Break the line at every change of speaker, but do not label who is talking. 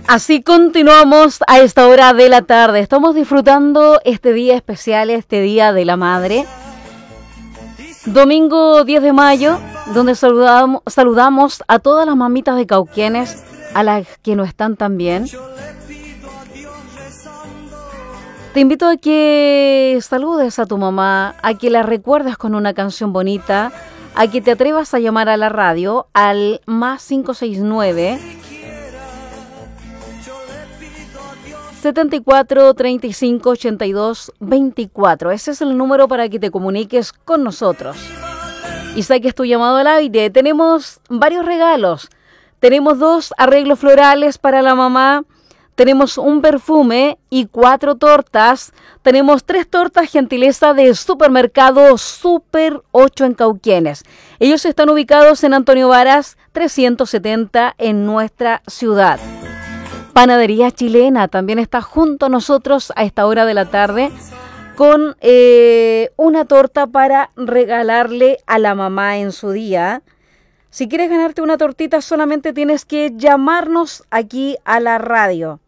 Así continuamos a esta hora de la tarde. Estamos disfrutando este día especial, este Día de la Madre. Domingo 10 de mayo, donde saludamos a todas las mamitas de Cauquenes, a las que no están tan bien. Te invito a que saludes a tu mamá, a que la recuerdes con una canción bonita, a que te atrevas a llamar a la radio al más 569 74 35 82 24. Ese es el número para que te comuniques con nosotros y saques tu llamado al aire. Tenemos varios regalos. Tenemos 2 arreglos florales para la mamá. Tenemos un perfume y 4 tortas. Tenemos 3 tortas gentileza de Supermercado Super 8 en Cauquenes. Ellos están ubicados en Antonio Varas 370 en nuestra ciudad. Panadería Chilena también está junto a nosotros a esta hora de la tarde con una torta para regalarle a la mamá en su día. Si quieres ganarte una tortita, solamente tienes que llamarnos aquí a la radio.